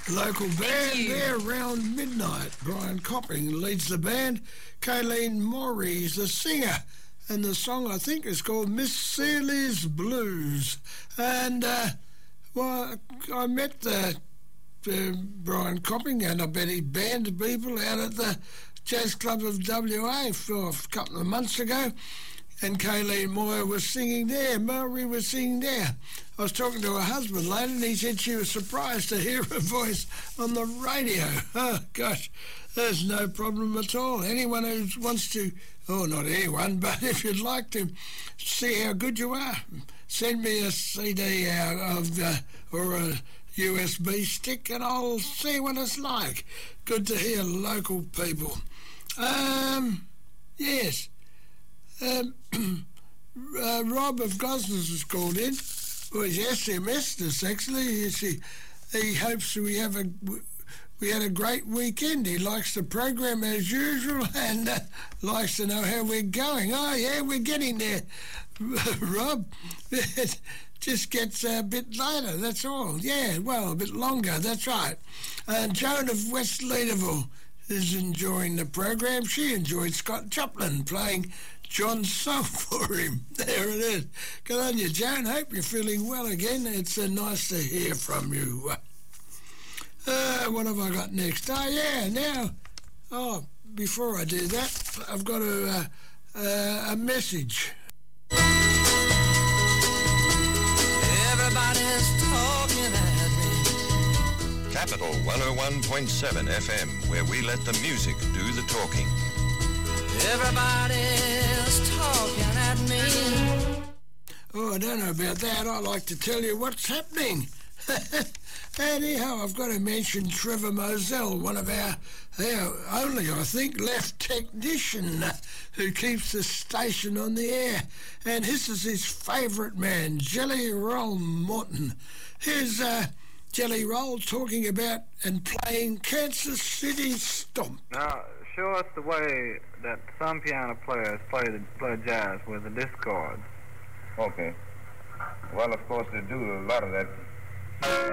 Local band there around midnight. Brian Copping leads the band. Kayleen Morey is the singer. And the song, I think, is called Miss Seeley's Blues. And, well, I met Brian Copping and I bet he band people out at the Jazz Club of WA for a couple of months ago. And Kayleen Moyer was singing there. Murray was singing there. I was talking to her husband later and he said she was surprised to hear her voice on the radio. Oh, gosh, there's no problem at all. Anyone who wants to, oh, not anyone, but if you'd like to see how good you are, send me a CD or a USB stick and I'll see what it's like. Good to hear local people. Yes. Rob of Gosnells has called in. Well, he's SMS'd us actually. He hopes we had a great weekend. He likes the program as usual and likes to know how we're going. Oh yeah, we're getting there, Rob. It just gets a bit later, that's all. Yeah, well, a bit longer, that's right. And Joan of West Leaderville is enjoying the program. She enjoyed Scott Joplin playing John's song for him. There it is. Good on you, Joan. Hope you're feeling well again. It's nice to hear from you. What have I got next? Oh, yeah, now... Oh, before I do that, I've got a message. Everybody's talking at me. Capital 101.7 FM, where we let the music do the talking. Everybody's talking at me. Oh, I don't know about that. I like to tell you what's happening. Anyhow, I've got to mention Trevor Moselle, one of our only, I think, left technician who keeps the station on the air. And this is his favourite man, Jelly Roll Morton. Here's Jelly Roll talking about and playing Kansas City Stomp. Now, show us the way that some piano players play jazz with the discords. Okay. Well, of course, they do a lot of that.